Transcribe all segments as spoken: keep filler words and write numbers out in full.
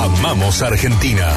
Amamos Argentina.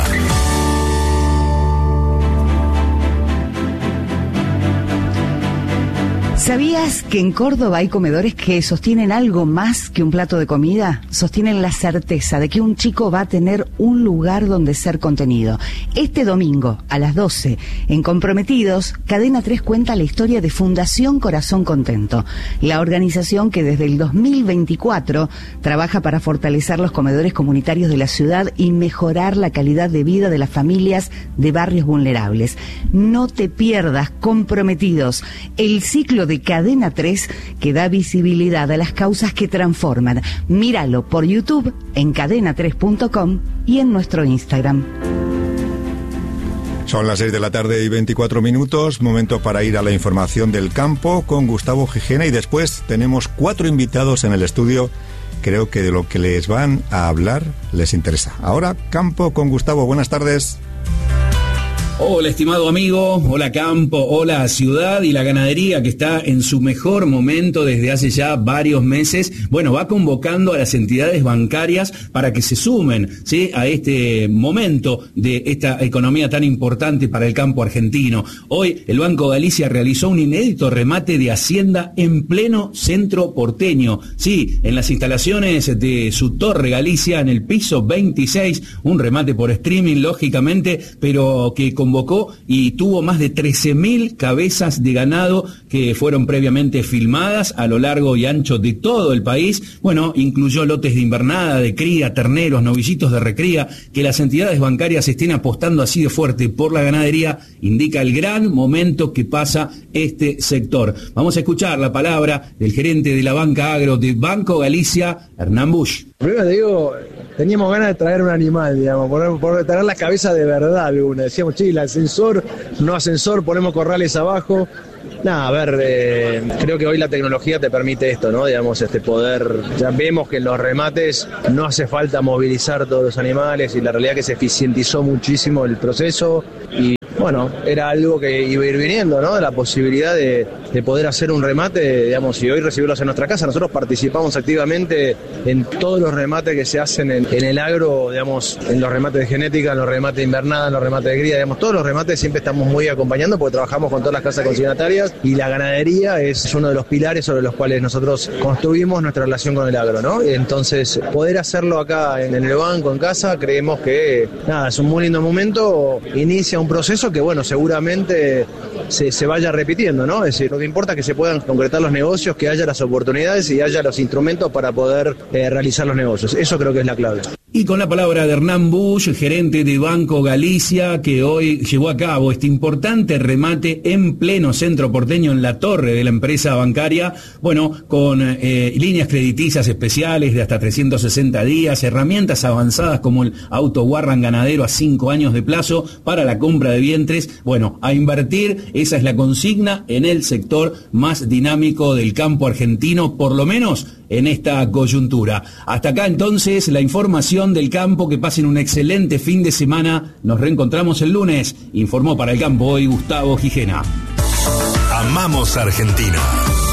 ¿Sabías que en Córdoba hay comedores que sostienen algo más que un plato de comida? Sostienen la certeza de que un chico va a tener un lugar donde ser contenido. Este domingo, a las doce, en Comprometidos, Cadena tres cuenta la historia de Fundación Corazón Contento, la organización que desde el dos mil veinticuatro trabaja para fortalecer los comedores comunitarios de la ciudad y mejorar la calidad de vida de las familias de barrios vulnerables. No te pierdas Comprometidos, el ciclo de Cadena tres que da visibilidad a las causas que transforman. Míralo por YouTube, en cadena tres punto com y en nuestro Instagram. Son las seis de la tarde y veinticuatro minutos, momento para ir a la información del campo con Gustavo Gijena, y después tenemos cuatro invitados en el estudio. Creo que de lo que les van a hablar les interesa. Ahora, campo con Gustavo, buenas tardes. Hola, estimado amigo, hola campo, hola ciudad, y la ganadería que está en su mejor momento desde hace ya varios meses, bueno, va convocando a las entidades bancarias para que se sumen, ¿sí?, a este momento de esta economía tan importante para el campo argentino. Hoy el Banco Galicia realizó un inédito remate de Hacienda en pleno centro porteño, sí, en las instalaciones de su Torre Galicia, en el piso veintiséis, un remate por streaming, lógicamente, pero que con convocó y tuvo más de trece mil cabezas de ganado que fueron previamente filmadas a lo largo y ancho de todo el país. Bueno, incluyó lotes de invernada, de cría, terneros, novillitos de recría. Que las entidades bancarias estén apostando así de fuerte por la ganadería indica el gran momento que pasa este sector. Vamos a escuchar la palabra del gerente de la banca agro de Banco Galicia, Hernán Busch. Primero te digo, teníamos ganas de traer un animal, digamos, por, por traer la cabeza de verdad alguna. Decíamos, che, el ascensor, no ascensor, ponemos corrales abajo. Nada, a ver, eh, creo que hoy la tecnología te permite esto, ¿no? Digamos, este poder, ya vemos que en los remates no hace falta movilizar todos los animales, y la realidad es que se eficientizó muchísimo el proceso, y bueno, era algo que iba a ir viniendo, ¿no? La posibilidad de, de poder hacer un remate, digamos, y hoy recibirlos en nuestra casa. Nosotros participamos activamente en todos los remates que se hacen en, en el agro, digamos, en los remates de genética, en los remates de invernada, en los remates de cría, digamos, todos los remates siempre estamos muy acompañando porque trabajamos con todas las casas consignatarias, y la ganadería es uno de los pilares sobre los cuales nosotros construimos nuestra relación con el agro, ¿no? Entonces, poder hacerlo acá en, en el banco, en casa, creemos que, nada, es un muy lindo momento, inicia un proceso que, bueno, seguramente se, se vaya repitiendo, ¿no? Es decir, lo que importa es que se puedan concretar los negocios, que haya las oportunidades y haya los instrumentos para poder eh, realizar los negocios. Eso creo que es la clave. Y con la palabra de Hernán Busch, gerente de Banco Galicia, que hoy llevó a cabo este importante remate en pleno centro porteño, en la torre de la empresa bancaria, bueno, con eh, líneas crediticias especiales de hasta trescientos sesenta días, herramientas avanzadas como el Auto Warran ganadero a cinco años de plazo para la compra de vientres. Bueno, a invertir, esa es la consigna en el sector más dinámico del campo argentino, por lo menos en esta coyuntura. Hasta acá entonces la información del campo. Que pasen un excelente fin de semana. Nos reencontramos el lunes. Informó para el campo hoy Gustavo Gijena. Amamos Argentina.